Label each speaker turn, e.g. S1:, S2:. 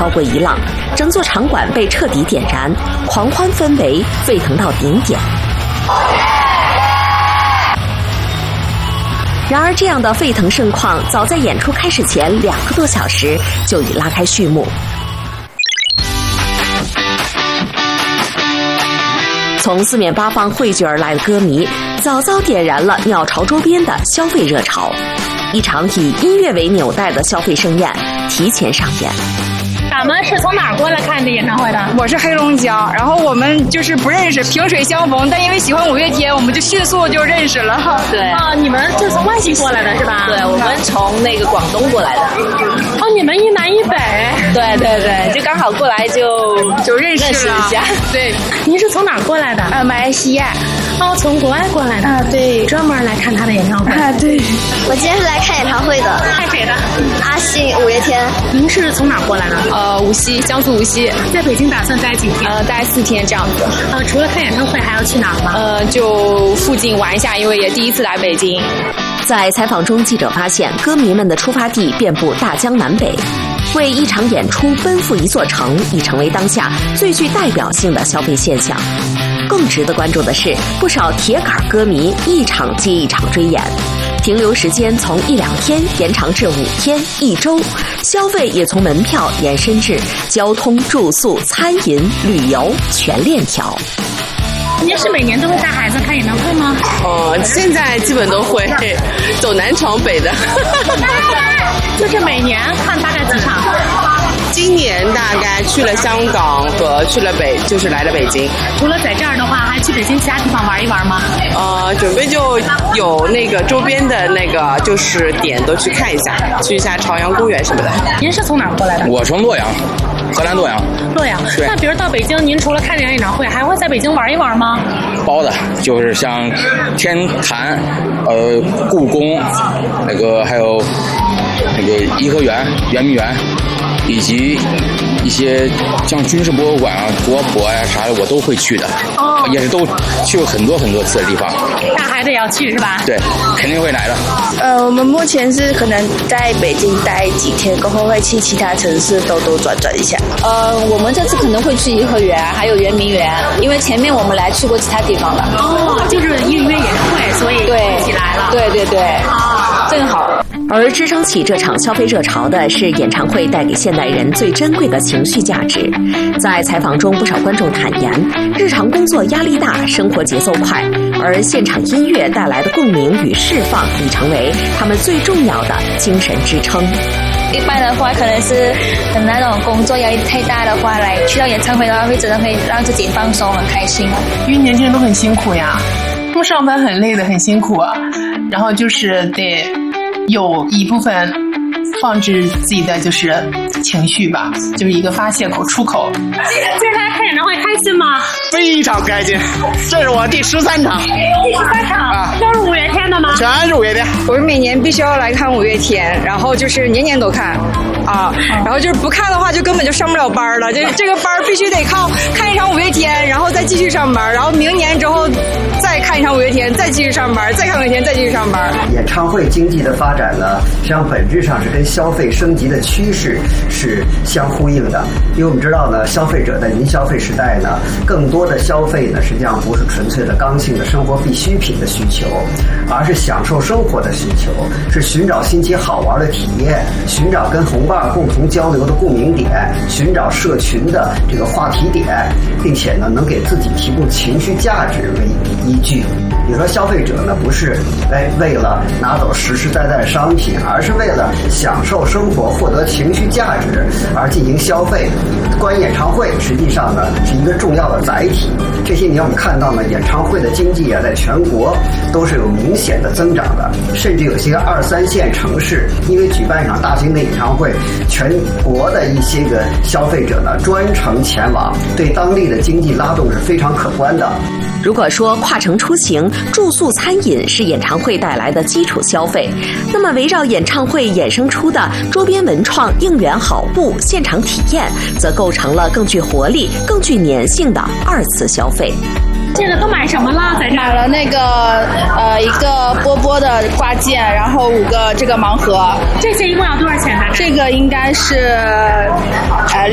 S1: 超过1浪，整座场馆被彻底点燃，狂欢氛围沸腾到顶点。然而，这样的沸腾盛况，早在演出开始前2个多小时就已拉开序幕。从4面8方汇聚而来的歌迷，早早点燃了鸟巢周边的消费热潮。一场以音乐为纽带的消费盛宴提前上演。
S2: 咱们是从哪儿过来看的演唱会的？
S3: 我是黑龙江，然后我们就是不认识，萍水相逢，但因为喜欢五月天，我们就迅速就认识了。
S4: 对
S2: 啊，你们是从外地过来的是吧？
S4: 对，我们从那个广东过来的。
S2: 哦，你们一南一北。
S4: 对对对，就刚好过来就认识一下。
S3: 对，
S2: 您是从哪儿过来的？
S3: 马来西亚。
S2: 哦，从国外过来的。
S3: 对，
S2: 专门来看他的演唱会。
S3: 对。
S5: 我今天是来看演唱会的。
S2: 看谁的？
S5: 阿信、五月天。
S2: 您是从哪儿过来的？
S4: 无锡，江苏无锡。
S2: 在北京打算待几天？
S4: 待4天这样子。
S2: 除了看演唱会，还要去哪儿吗？
S4: 就附近玩一下，因为也第一次来北京。
S1: 在采访中，记者发现歌迷们的出发地遍布大江南北，为一场演出奔赴一座城，已成为当下最具代表性的消费现象。更值得关注的是，不少铁杆歌迷一场接一场追演，停留时间从1-2天延长至5天、1周，消费也从门票延伸至交通、住宿、餐饮、旅游全链条。
S2: 您是每年都会带孩子看演唱会吗？
S4: 现在基本都会，走南闯北的。
S2: 就是每年看大概几场？
S4: 今年大概去了香港和去了就是来了北京。
S2: 除了在这儿的话，还去北京其他地方玩一玩吗？
S4: 准备就有那个周边的那个就是点都去看一下，去一下朝阳公园什么的。
S2: 您是从哪儿过来的？
S6: 我从洛阳，河南洛阳。
S2: 洛阳。那比如到北京，您除了看这场演唱会，还会在北京玩一玩吗？
S6: 包的，就是像天坛、故宫，那个还有那个颐和园、圆明园。以及一些像军事博物馆啊、国博呀啥的，我都会去的。也是都去过很多次的地方。
S2: 大孩子也要去是吧？
S6: 对，肯定会来的。
S7: 我们目前是可能在北京待几天，过后会去其他城市兜转一下。
S8: 我们这次可能会去颐和园，还有圆明园，因为前面我们来去过其他地方了。
S2: 就是因为演唱会，所以一起来了。
S8: 对。正好。
S1: 而支撑起这场消费热潮的是演唱会带给现代人最珍贵的情绪价值。在采访中，不少观众坦言，日常工作压力大，生活节奏快，而现场音乐带来的共鸣与释放已成为他们最重要的精神支撑。
S8: 一般的话，可能是那种工作压力太大的话，去到演唱会的话，真的会让自己放松，很开心。
S9: 因为年轻人都很辛苦呀，他们上班很累的，很辛苦啊，然后就是得有一部分放置自己的就是情绪吧，就是一个发泄口、出口。
S2: 今天来看演唱会开心吗？
S10: 非常开心，这是我第13场。
S2: 第13场都是五月天的吗？
S10: 全是五月天。
S3: 我是每年必须要来看五月天，然后就是年年都看啊，然后就是不看的话就根本就上不了班了，就是这个班必须得靠看一场五月天，然后再继续上班，然后明年之后再看一场五月天，再继续上班，再看五月天，再继续上班。
S11: 演唱会经济的发展呢，实际上本质上是跟消费升级的趋势是相呼应的。因为我们知道呢，消费者在您消费时代呢，更多的消费呢，实际上不是纯粹的刚性的生活必需品的需求，而是享受生活的需求，是寻找新奇好玩的体验，寻找跟同伴共同交流的共鸣点，寻找社群的这个话题点，并且呢，能给自己提供情绪价值为依据。比如说消费者呢，不是为了拿走实实在在的商品，而是为了享受生活、获得情绪价值而进行消费。观演唱会实际上呢是一个重要的载体。这些年我们看到呢，演唱会的经济啊，在全国都是有明显的增长的，甚至有些2、3线城市因为举办一场大型的演唱会，全国的一些个消费者呢专程前往，对当地的经济拉动是非常可观的。
S1: 如果说跨城出行、住宿、餐饮是演唱会带来的基础消费，那么围绕演唱会衍生出的周边文创、应援好物、现场体验，则构成了更具活力、更具粘性的2次消费。
S2: 这个都买什么了？在这
S7: 买了那个一个波波的挂件，然后5个这个盲盒。
S2: 这些一共要多少钱呢？
S7: 这个应该是